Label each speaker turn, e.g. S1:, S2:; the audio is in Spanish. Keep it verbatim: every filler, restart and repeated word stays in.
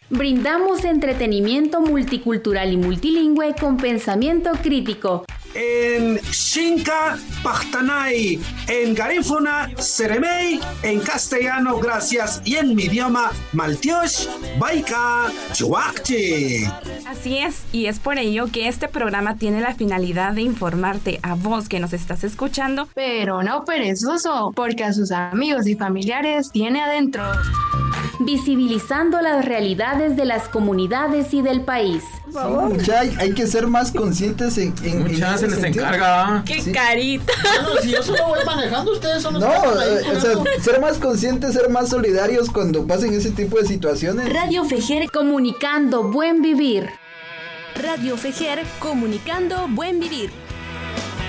S1: Brindamos entretenimiento multicultural y multilingüe con pensamiento crítico.
S2: En Xinca, Pachtanay, en Garífuna, Seremey, en castellano, gracias, y en mi idioma, Maltiosh, Baika, Chuakchi.
S3: Así es, y es por ello que este programa tiene la finalidad de informarte a vos que nos estás escuchando,
S4: pero no perezoso, porque a sus amigos y familiares tiene adentro.
S1: Visibilizando las realidades de las comunidades y del país.
S5: Mucha, hay, hay que ser más conscientes en, en,
S6: Mucha
S5: en
S6: se les
S5: sentido.
S6: encarga.
S3: ¡Qué
S5: Sí.
S3: carita!
S7: Bueno, si yo solo voy manejando, ustedes son los
S5: No,
S7: que van ahí,
S5: eh, o sea,
S7: cuidando.
S5: ser más conscientes, ser más solidarios cuando pasen ese tipo de situaciones.
S1: Radio Fejer, comunicando buen vivir.
S8: Radio Fejer, comunicando buen vivir.